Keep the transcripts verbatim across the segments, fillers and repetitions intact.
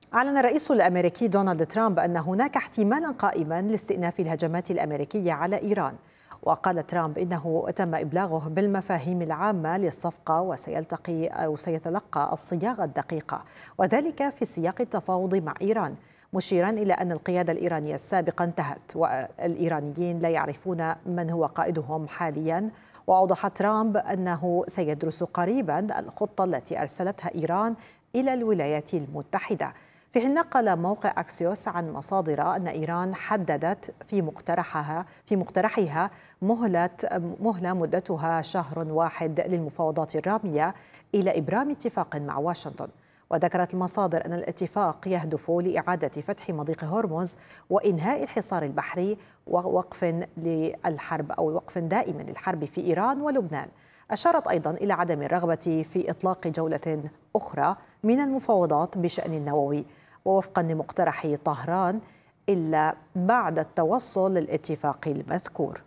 أعلن الرئيس الأمريكي دونالد ترامب أن هناك احتمالا قائما لاستئناف الهجمات الأمريكية على إيران. وقال ترامب إنه تم إبلاغه بالمفاهيم العامة للصفقة وسيلتقي أو سيتلقى الصياغة الدقيقة، وذلك في سياق التفاوض مع إيران، مشيرا إلى أن القيادة الإيرانية السابقة انتهت والإيرانيين لا يعرفون من هو قائدهم حاليا. وأوضح ترامب أنه سيدرس قريبا الخطة التي أرسلتها إيران إلى الولايات المتحدة. في حين نقل موقع أكسيوس عن مصادر أن إيران حددت في مقترحها في مقترحها مهلة مهلة مدتها شهر واحد للمفاوضات الرامية إلى إبرام اتفاق مع واشنطن. وذكرت المصادر أن الاتفاق يهدف لإعادة فتح مضيق هرمز وإنهاء الحصار البحري ووقف للحرب أو وقف دائم للحرب في إيران ولبنان. أشارت أيضا إلى عدم الرغبة في إطلاق جولة أخرى من المفاوضات بشأن النووي، ووفقا لمقترح طهران إلا بعد التوصل للاتفاق المذكور.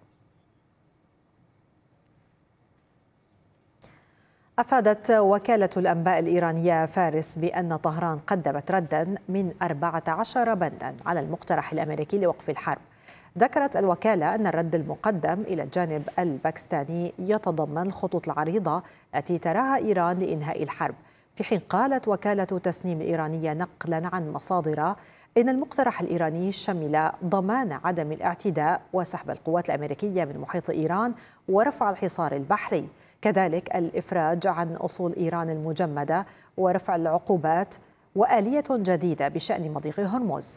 أفادت وكالة الأنباء الإيرانية فارس بأن طهران قدمت ردا من أربعة عشر بندا على المقترح الأمريكي لوقف الحرب. ذكرت الوكالة أن الرد المقدم إلى الجانب الباكستاني يتضمن الخطوط العريضة التي تراها إيران لإنهاء الحرب، في حين قالت وكالة تسنيم الإيرانية نقلا عن مصادر إن المقترح الإيراني شمل ضمان عدم الاعتداء وسحب القوات الأمريكية من محيط إيران ورفع الحصار البحري، كذلك الإفراج عن أصول إيران المجمدة ورفع العقوبات وآلية جديدة بشأن مضيق هرمز.